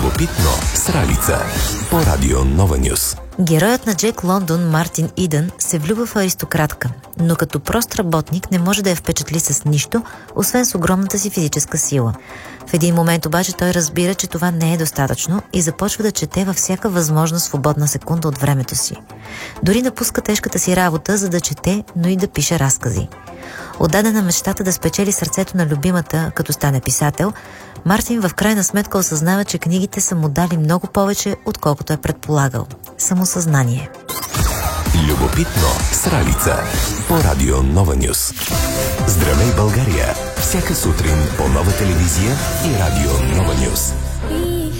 Любопитно с Ралица по Радио Нова Нюс. Героят на Джек Лондон, Мартин Идън, се влюбва в аристократка, но като прост работник не може да я впечатли с нищо, освен с огромната си физическа сила. В един момент обаче той разбира, че това не е достатъчно и започва да чете във всяка възможна свободна секунда от времето си. Дори напуска тежката си работа, за да чете, но и да пише разкази. Отдадена мечтата да спечели сърцето на любимата, като стане писател, Мартин в крайна сметка осъзнава, че книгите са му дали много повече, отколкото е предполагал. Самосъзнание. Любопитно с Ралица по Радио Нова Нюс. Здравей, България! Всяка сутрин по Нова телевизия и Радио Нова Нюс.